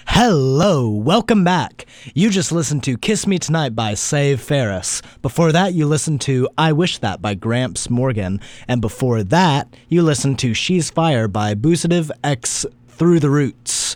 Hello, welcome back. You just listened to Kiss Me Tonight by Save Ferris. Before that, you listened to I Wish That by Gramps Morgan. And before that, you listened to She's Fire by Busative X Through the Roots.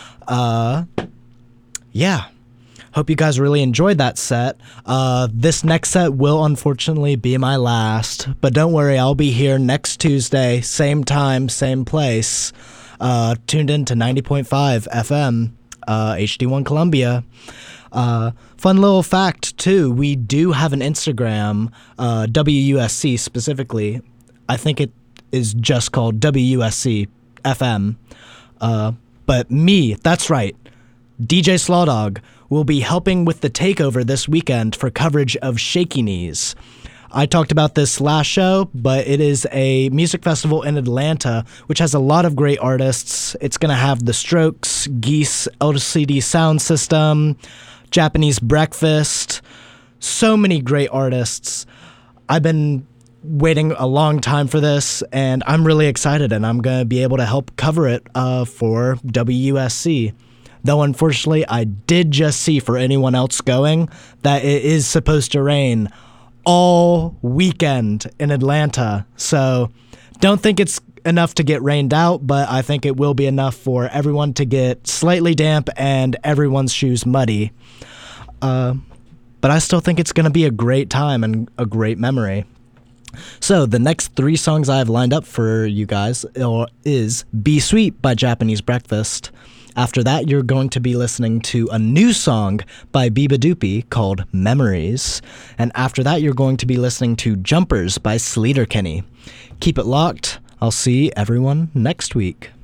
Yeah. Hope you guys really enjoyed that set. This next set will unfortunately be my last, but don't worry, I'll be here next Tuesday, same time, same place, tuned in to 90.5 FM, HD1 Columbia. Fun little fact, too, we do have an Instagram, WUSC specifically. I think it is just called WUSC FM. But me, that's right, DJ Slawdog, will be helping with the takeover this weekend for coverage of Shaky Knees. I talked about this last show, but it is a music festival in Atlanta, which has a lot of great artists. It's going to have The Strokes, Geese, LCD Sound System, Japanese Breakfast, so many great artists. I've been waiting a long time for this, and I'm really excited, and I'm going to be able to help cover it for WUSC. Though, unfortunately, I did just see, for anyone else going, that it is supposed to rain all weekend in Atlanta. So don't think it's enough to get rained out, but I think it will be enough for everyone to get slightly damp and everyone's shoes muddy. But I still think it's going to be a great time and a great memory. So the next 3 songs I have lined up for you guys is Be Sweet by Japanese Breakfast. After that, you're going to be listening to a new song by Biba Doopy called Memories. And after that, you're going to be listening to Jumpers by Sleater-Kinney. Keep it locked. I'll see everyone next week.